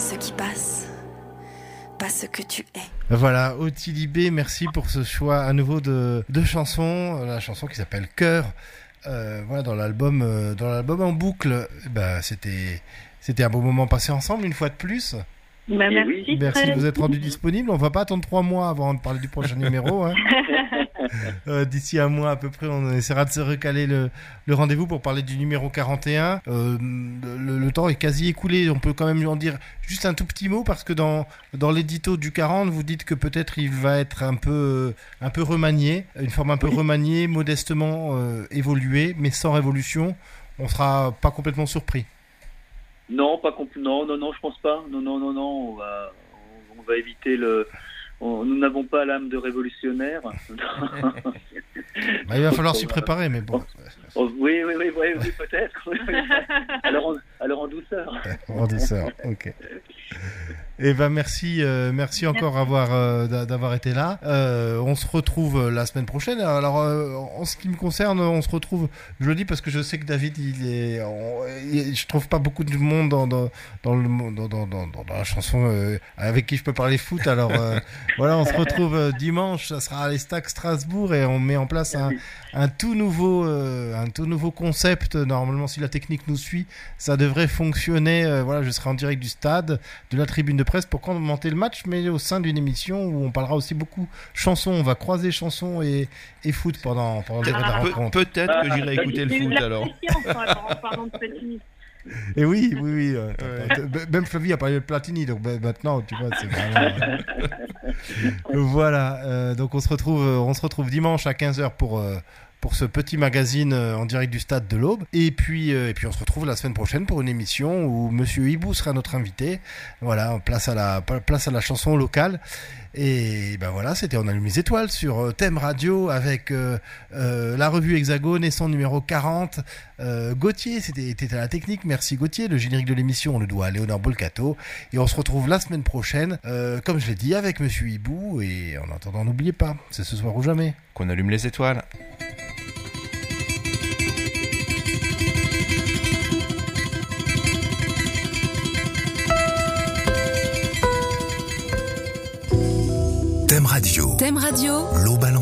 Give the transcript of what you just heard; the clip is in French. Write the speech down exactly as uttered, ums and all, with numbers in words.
ce qui passe, pas ce que tu es. Voilà, Ottilie B, merci pour ce choix à nouveau de, de chansons, la chanson qui s'appelle Cœur. Euh, voilà, dans l'album, euh, dans l'album en boucle, bah, c'était, c'était un beau moment passé ensemble une fois de plus. Bah, merci. Merci de vous être rendu disponible. On va pas attendre trois mois avant de parler du prochain numéro. Hein. euh, d'ici un mois à peu près, on essaiera de se recaler le, le rendez-vous pour parler du numéro quarante et un. Euh, le, le temps est quasi écoulé. On peut quand même en dire juste un tout petit mot parce que dans, dans l'édito du quarante, vous dites que peut-être il va être un peu, un peu remanié, une forme un peu oui. remaniée, modestement euh, évoluée, mais sans révolution. On sera pas complètement surpris. Non, pas compl- non, non, non, je pense pas. Non, non, non, non. On va, on, on va éviter le. On, nous n'avons pas l'âme de révolutionnaire. Bah, il va falloir s'y préparer, mais bon. Oh, oui, oui, oui, oui, oui, peut-être. alors, en, alors en douceur. En douceur, ok. Eh ben merci, euh, merci encore avoir euh, d'avoir été là. Euh, on se retrouve la semaine prochaine. Alors euh, en ce qui me concerne, on se retrouve. Je le dis parce que je sais que David, il est. On, il, je trouve pas beaucoup de monde dans dans dans le dans dans dans, dans la chanson euh, avec qui je peux parler foot. Alors euh, voilà, on se retrouve euh, dimanche. Ça sera à l'Estac Strasbourg et on met en place un un tout nouveau euh, un tout nouveau concept. Normalement, si la technique nous suit, ça devrait fonctionner. Euh, voilà, je serai en direct du stade, de la tribune de presse pour commenter le match, mais au sein d'une émission où on parlera aussi beaucoup chansons. On va croiser chansons et, et foot pendant, pendant ah, la rencontre. Pe- peut-être que j'irai écouter le foot alors. En parlant de Platini. Et oui, oui, oui. Euh, ouais. Même Flavie a parlé de Platini, donc ben, maintenant, tu vois, c'est vraiment. Voilà. Euh, donc on se retrouve, on se retrouve dimanche à quinze heures pour. Euh, pour ce petit magazine en direct du stade de l'Aube. Et puis, euh, et puis on se retrouve la semaine prochaine pour une émission où Monsieur Hibou sera notre invité. Voilà, place à la, place à la chanson locale. Et ben voilà, c'était On allume les étoiles sur Thème Radio avec euh, euh, la revue Hexagone et son numéro quarante. Euh, Gauthier, c'était, était à la technique. Merci Gauthier. Le générique de l'émission, on le doit à Léonard Bolcato. Et on se retrouve la semaine prochaine, euh, comme je l'ai dit, avec Monsieur Hibou. Et en attendant, n'oubliez pas, c'est ce soir ou jamais qu'on allume les étoiles. Thème Radio. Thème Radio. L'Aube à